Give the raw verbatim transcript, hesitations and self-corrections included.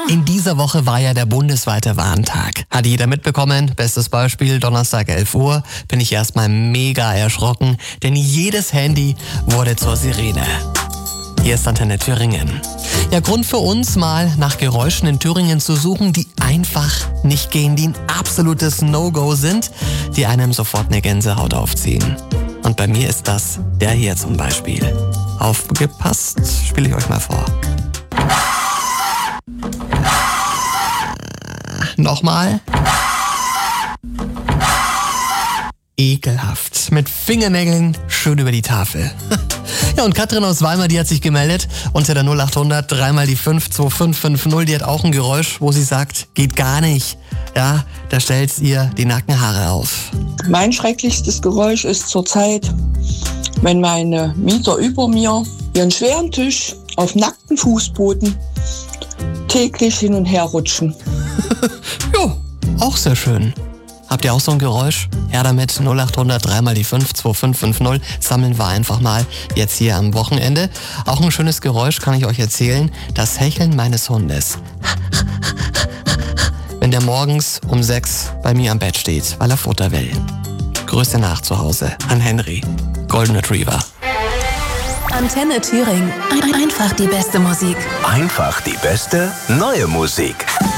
In dieser Woche war ja der bundesweite Warntag. Hat jeder mitbekommen? Bestes Beispiel, Donnerstag elf Uhr, bin ich erstmal mega erschrocken, denn jedes Handy wurde zur Sirene. Hier ist Antenne Thüringen. Ja, Grund für uns, mal nach Geräuschen in Thüringen zu suchen, die einfach nicht gehen, die ein absolutes No-Go sind, die einem sofort eine Gänsehaut aufziehen. Und bei mir ist das der hier zum Beispiel. Aufgepasst, spiele ich euch mal vor. Nochmal. Ekelhaft. Mit Fingernägeln schön über die Tafel. Ja, und Katrin aus Weimar, die hat sich gemeldet unter der null achthundert dreimal die fünf zwei fünf fünf null. Die hat auch ein Geräusch, wo sie sagt, geht gar nicht. Ja, da stellt's ihr die Nackenhaare auf. Mein schrecklichstes Geräusch ist zurzeit, wenn meine Mieter über mir ihren schweren Tisch auf nackten Fußboden täglich hin und her rutschen. Jo, auch sehr schön. Habt ihr auch so ein Geräusch? Her damit, null achthundert dreimal die fünf zwei fünf fünf null. Sammeln wir einfach mal jetzt hier am Wochenende. Auch ein schönes Geräusch kann ich euch erzählen. Das Hecheln meines Hundes. Wenn der morgens um sechs bei mir am Bett steht, weil er Futter will. Grüße nach zu Hause an Henry, Golden Retriever. Antenne Thüringen. Einfach die beste Musik. Einfach die beste neue Musik.